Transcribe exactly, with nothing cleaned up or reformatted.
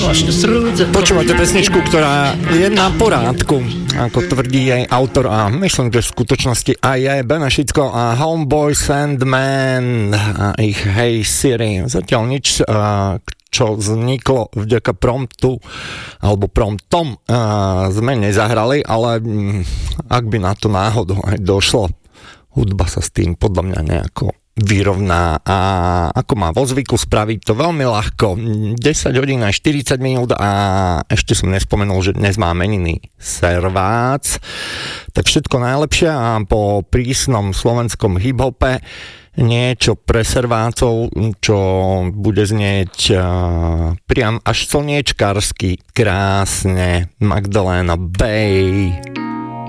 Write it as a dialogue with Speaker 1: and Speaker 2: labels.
Speaker 1: Počúvate pesničku, ktorá je na porádku, ako tvrdí jej autor a myslím, že v skutočnosti aj je Benešicko a Homeboy Sandman a ich Hey Siri. Zatiaľ nič, čo vzniklo vďaka promptu alebo promptom, sme nezahrali, ale ak by na to náhodou aj došlo, hudba sa s tým podľa mňa nejako vyrovná a ako má vo zvyku spraviť to veľmi ľahko. desať hodín a štyridsať minút a ešte som nespomenul, že dnes má meniny Servác. Tak všetko najlepšie a po prísnom slovenskom hip-hope niečo pre Servácov, čo bude znieť uh, priam až slniečkarsky krásne. Magdalena Bay.